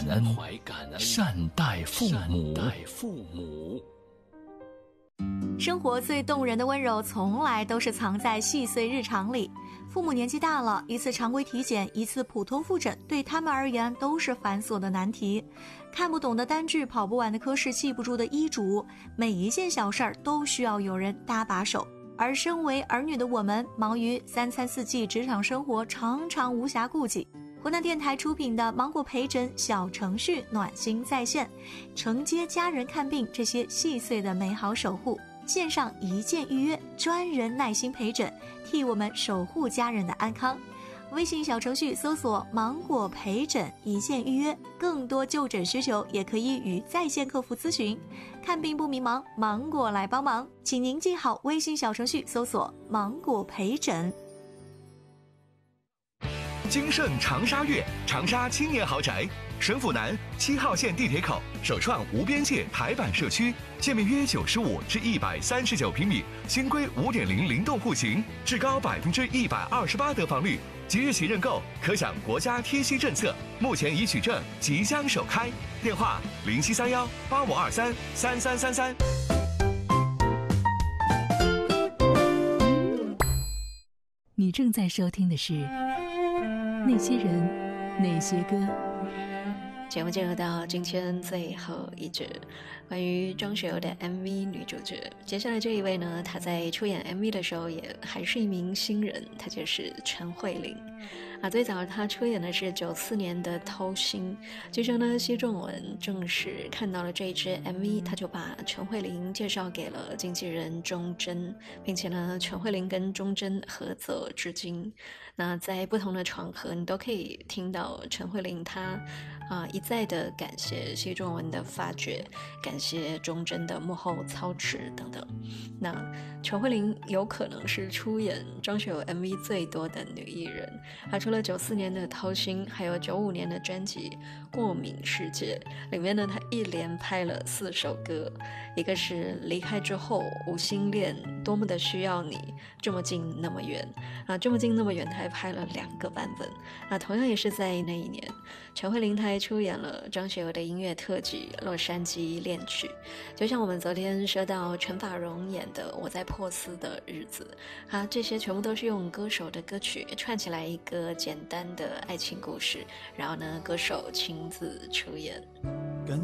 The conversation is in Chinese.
恩，善待父母。 生活最动人的温柔，从来都是藏在细碎日常里。父母年纪大了，一次常规体检，一次普通复诊，对他们而言都是繁琐的难题。看不懂的单据，跑不完的科室，记不住的医嘱，每一件小事儿都需要有人搭把手。而身为儿女的我们，忙于三餐四季，职场生活，常常无暇顾及。湖南电台出品的芒果陪诊小程序暖心在线，承接家人看病这些细碎的美好守护，线上一键预约，专人耐心陪诊，替我们守护家人的安康。微信小程序搜索芒果陪诊一键预约，更多就诊需求也可以与在线客服咨询。看病不迷茫，芒果来帮忙，请您记好微信小程序搜索芒果陪诊。 金盛长沙悦，长沙青年豪宅，省府南7号线地铁口，首创无边界台版社区，建面约95至139平米，新规5.0灵动户型，至高128%得房率。即日起认购，可享国家贴息政策，目前已取证，即将首开。电话073185233333。 你正在收听的是那些人，那些歌。 节目进入到今天最后一节，关于张学友的 MV 女主角。接下来这一位呢，她在出演 MV 的时候也还是一名新人，她就是陈慧琳。最早她出演的是94年的《偷心》，据说呢，奚仲文正是看到了这一支 MV， 他就把陈慧琳介绍给了经纪人钟真，并且呢，陈慧琳跟钟真合作至今。那在不同的场合，你都可以听到陈慧琳她一再的感谢奚仲文的发掘，感谢钟真的幕后操持等等。那陈慧琳有可能是出演张学友 MV 最多的女艺人，除了94年的《偷心》，还有95年的专辑《过敏世界》里面呢，她一连拍了4首歌，一个是离开之后、无心恋、多么的需要你、这么近那么远这么近那么远，她还拍了2个版本。同样也是在那一年，陈慧琳她还出演了张学友的音乐特辑《洛杉矶恋曲》，就像我们昨天说到陈法蓉演的《我在珀斯的日子》这些全部都是用歌手的歌曲串起来一个简单的爱情故事，然后呢，歌手亲自出演。